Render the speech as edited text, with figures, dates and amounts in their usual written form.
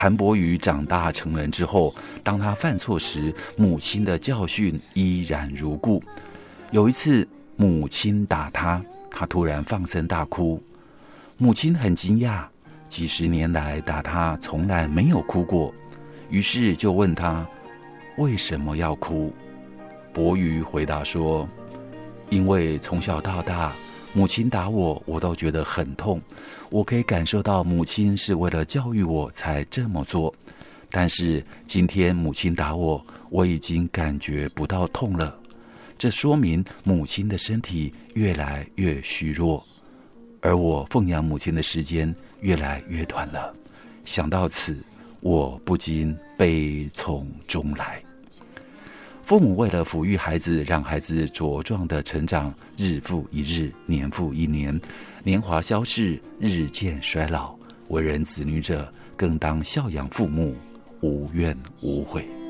韩伯瑜长大成人之后，当他犯错时，母亲的教训依然如故。有一次，母亲打他，他突然放声大哭。母亲很惊讶，几十年来打他从来没有哭过，于是就问他为什么要哭。伯瑜回答说，因为从小到大母亲打我，我都觉得很痛，我可以感受到母亲是为了教育我才这么做，但是今天母亲打我，我已经感觉不到痛了，这说明母亲的身体越来越虚弱，而我奉养母亲的时间越来越短了。想到此，我不禁悲从中来。父母为了抚育孩子，让孩子茁壮的成长，日复一日，年复一年，年华消逝，日渐衰老。为人子女者，更当孝养父母，无怨无悔。